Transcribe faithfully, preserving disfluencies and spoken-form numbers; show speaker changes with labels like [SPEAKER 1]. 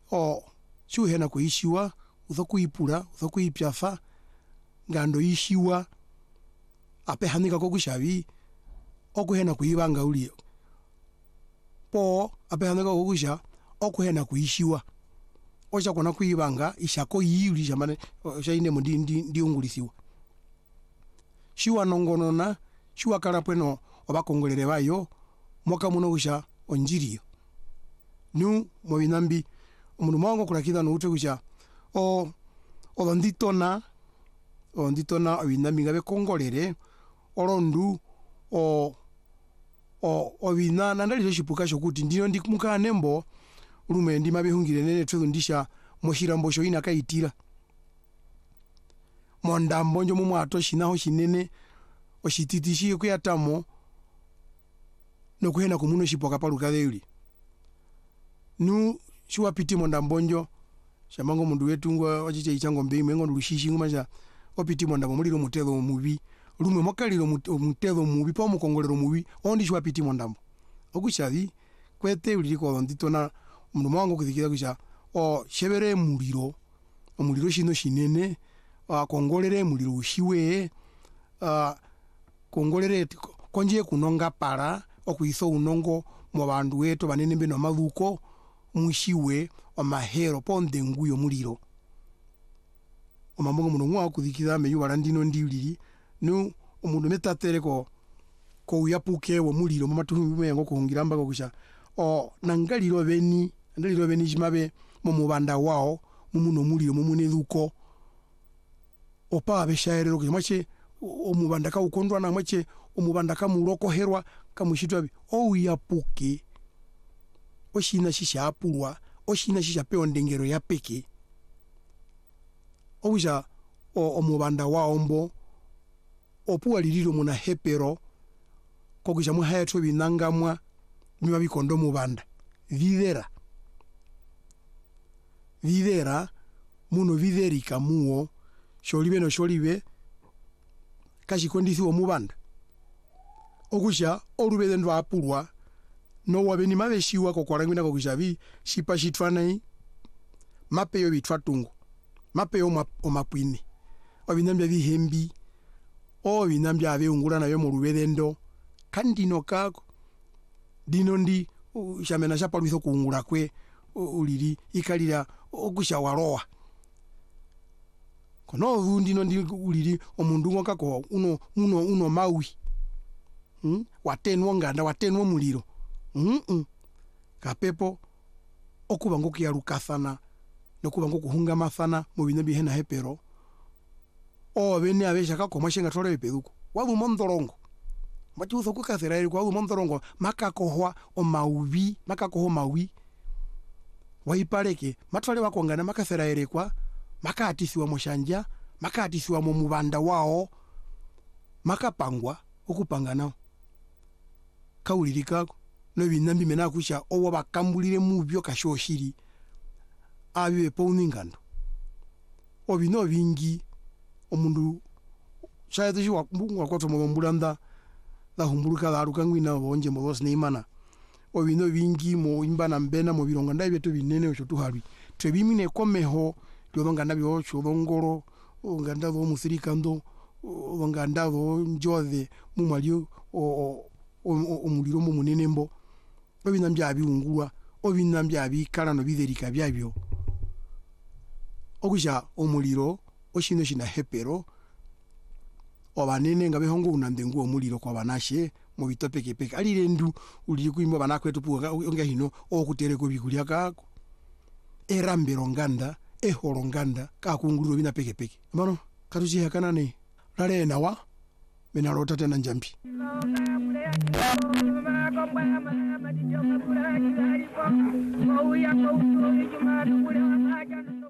[SPEAKER 1] o chuhena kuishiwa uthokuipura uthokuipyafa ngando ishiwa ape hanika kokushavi okuhena kuibanga uli po ape hanika kokusha okuhena kuishiwa ocha kona kuibanga ishako yili jamane shaine mundi ndi ndi ungulisiwa shiwa nongonona shiwa karapweno obakongolere bayo moka muno kusha onjiriyo nu mobinambi omundu mwango kurakida no ute kusha o odonditona odonditona obinambi ngabe kongolere orondu o o obina nandali shipuka shokuti ndino ndi muka nembo lume ndi mabehungire nene twezo ndisha moshirambo sho ina kaitira mondambo njo mu mwato shinaho shinene oshititishi kuyatamo no kuhena kumuno shipoka paluka deuli nu shuwa piti mondambonjo shamango mundu wetu ngwa wachiche ichango mbei mwengo ndushishi ngumaja opiti mondambo muliro mutelo mubi lume mokaliro mutelo mubi pa mukongolero mubi ondi shuwa piti mondambo okushavi kwete uliko nditona mundu mwango kudikira kusha o shebere muliro omuliro shino shinene akongolere muliro ushiwe a kongolere konje kunonga para okuiso unongo mu bandu wetu banene mbeno maluko mushiwe omahero ponde nguyo muliro omambongo mundu mwa kudikira meyu barandino ndilili nu omundu metatereko ko uyapuke wo muliro mamatuhu mengo kuhungiramba kusha o nangaliro beni ndaliro beni jimabe mu mubanda wao mumuno muliro mumune luko opa beshaerero kimache omubanda ka ukondwa na mache omubanda ka muloko herwa kamushitwa bi o yapuke oshina shisha apulwa oshina shisha peo ndengero ya peke ouja o omubanda wa ombo opuwa lililo muna hepero kokisha mu hayatwe binangamwa biba bikondo mubanda videra videra muno viderika muo sholibe no sholibe kashi kondisi wo mubanda okusha olubede ndo apulwa no wabeni mabeshiwa ko kwarangwina ko kushavi shipa shitwanai mapeyo bitwatungu mapeyo omapwini obinambya bihembi o binambya abeungula nayo mu lubede ndo kandino kako dino ndi shamena shapalwiso kuungula kwe uliri ikalira okusha waroa kono ndino ndi uliri omundu ngokako uno uno uno mawi hm watenwo nganda watenwo muliro mhm mm kapepo okuba ngokuyarukathana nokuba ngokuhunga mathana mu binambi hena hepero o bene abesha kakoma shenga tole bepeduko wabu mondolongo machuzo kukathera eri kwa wabu mondolongo makakohwa o maubi makakoho mawi waipaleke matwale wakongana makathera eri kwa makatisiwa moshanja makatisiwa mu mubanda wao makapangwa okupangana kaulirikako no binambi mena kusha owo bakambulire mu byo kashoshiri abibe pouningando obino bingi omundu shayete shi wakubungwa kwato mu mbulanda la humbuluka la rukangwina bonje mo bos neimana obino bingi mo imbana mbena mo bironga ndabe to binene osho tuhalwi twebimine komeho lyonga ndabyo chodongoro nganda do musirikando nganda do njode mu malio o omuliro mu munene mbo obinambya abiungulwa obinambya abikala no biderika byabyo okusha omuliro oshino shina hepero obanene ngabe hongo unandengu omuliro kwa banashe mu bitopeke peke alire ndu uli kuimba banakwetu puga onga hino okutereko bikulya kako erambero nganda ehoro nganda kakunguliro bina peke peke mano katuji hakanane lale nawa menarota tena njambi Oh,